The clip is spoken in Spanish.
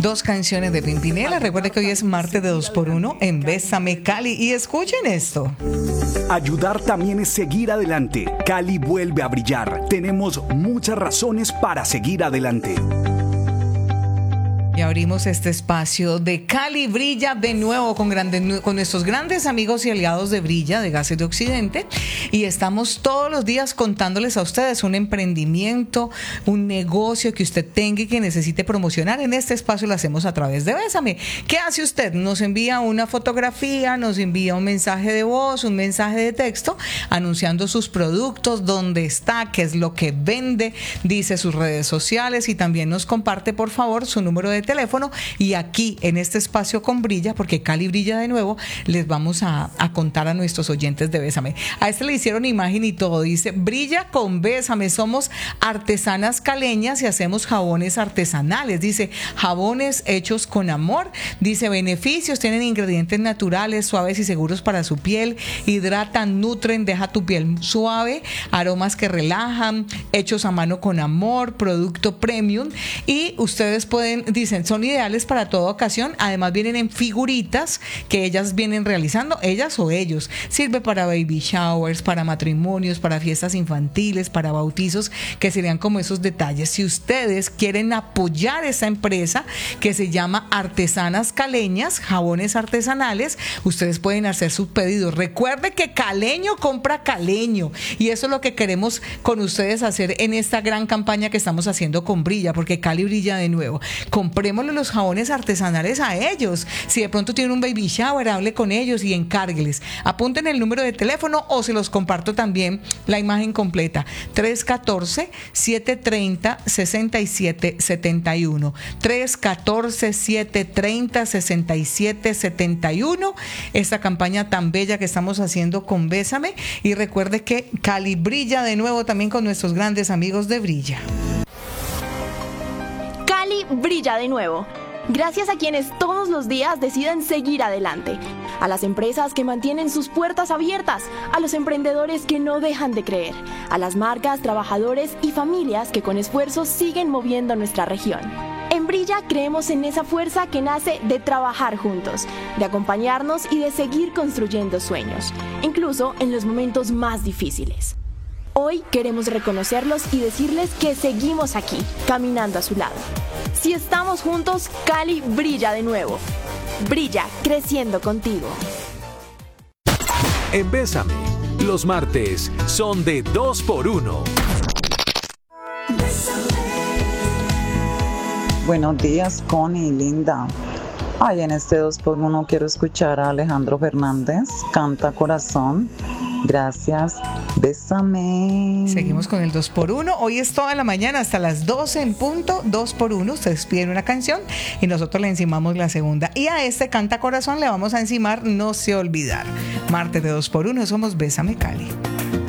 2 canciones de Pimpinela. Recuerde que hoy es martes de 2x1 en Bésame Cali. Y escuchen esto. Ayudar también es seguir adelante. Cali vuelve a brillar. Tenemos muchas razones para seguir adelante. Y abrimos este espacio de Cali Brilla de nuevo con nuestros grandes amigos y aliados de Brilla, de Gases de Occidente. Y estamos todos los días contándoles a ustedes un emprendimiento, un negocio que usted tenga y que necesite promocionar. En este espacio lo hacemos a través de Bésame. ¿Qué hace usted? Nos envía una fotografía, nos envía un mensaje de voz, un mensaje de texto, anunciando sus productos, dónde está, qué es lo que vende, dice sus redes sociales y también nos comparte, por favor, su número de teléfono. Y aquí en este espacio con Brilla, porque Cali brilla de nuevo, les vamos a contar a nuestros oyentes de Bésame. A este le hicieron imagen y todo, dice: Brilla con Bésame, somos artesanas caleñas y hacemos jabones artesanales, dice, jabones hechos con amor, dice, beneficios, tienen ingredientes naturales, suaves y seguros para su piel, hidratan, nutren, deja tu piel suave, aromas que relajan, hechos a mano con amor, producto premium. Y ustedes pueden, dicen, son ideales para toda ocasión. Además vienen en figuritas que ellas vienen realizando, ellas o ellos. Sirve para baby showers, para matrimonios, para fiestas infantiles, para bautizos, que serían como esos detalles. Si ustedes quieren apoyar esa empresa que se llama Artesanas Caleñas, jabones artesanales, ustedes pueden hacer sus pedidos. Recuerde que caleño compra caleño, y eso es lo que queremos con ustedes hacer en esta gran campaña que estamos haciendo con Brilla, porque Cali brilla de nuevo. Comprémosle los jabones artesanales a ellos. Si de pronto tienen un baby shower, hable con ellos y encárgueles. Apunten el número de teléfono o se los comparto también la imagen completa. 314-730-6771. 314-730-6771. Esta campaña tan bella que estamos haciendo con Bésame. Y recuerde que Cali brilla de nuevo también con nuestros grandes amigos de Brilla. Cali brilla de nuevo. Gracias a quienes todos los días deciden seguir adelante. A las empresas que mantienen sus puertas abiertas. A los emprendedores que no dejan de creer. A las marcas, trabajadores y familias que con esfuerzo siguen moviendo nuestra región. En Brilla creemos en esa fuerza que nace de trabajar juntos, de acompañarnos y de seguir construyendo sueños, incluso en los momentos más difíciles. Hoy queremos reconocerlos y decirles que seguimos aquí, caminando a su lado. Si estamos juntos, Cali brilla de nuevo. Brilla, creciendo contigo. En Bésame, los martes son de 2x1. Buenos días, Connie, linda. Ay, en este 2x1 quiero escuchar a Alejandro Fernández, Canta Corazón. Gracias, bésame. Seguimos con el 2x1. Hoy es toda la mañana hasta las 12 en punto. 2x1. Ustedes piden una canción y nosotros le encimamos la segunda. Y a este Canta Corazón le vamos a encimar No sé olvidar. Martes de 2x1 somos Bésame Cali.